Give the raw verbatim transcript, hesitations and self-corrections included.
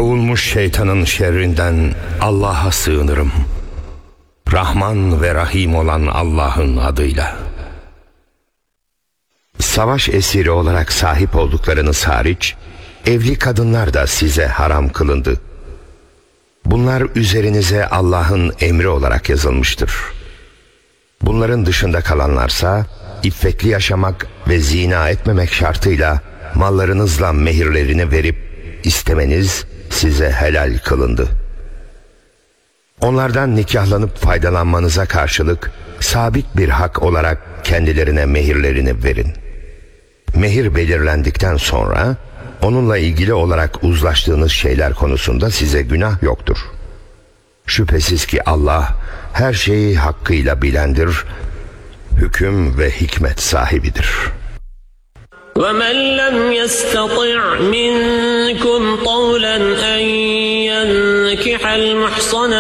Kovulmuş şeytanın şerrinden Allah'a sığınırım. Rahman ve Rahim olan Allah'ın adıyla. Savaş esiri olarak sahip olduklarınız hariç, evli kadınlar da size haram kılındı. Bunlar üzerinize Allah'ın emri olarak yazılmıştır. Bunların dışında kalanlarsa, iffetli yaşamak ve zina etmemek şartıyla mallarınızla mehirlerini verip istemeniz size helal kılındı. Onlardan nikahlanıp faydalanmanıza karşılık sabit bir hak olarak kendilerine mehirlerini verin. Mehir belirlendikten sonra onunla ilgili olarak uzlaştığınız şeyler konusunda size günah yoktur. Şüphesiz ki Allah her şeyi hakkıyla bilendir, hüküm ve hikmet sahibidir. وَمَنْ لَمْ يَسْتَطِعْ مِنْكُمْ طَوْلًا أَنْ يَنْكِحَ الْمُحْصَنَاتِ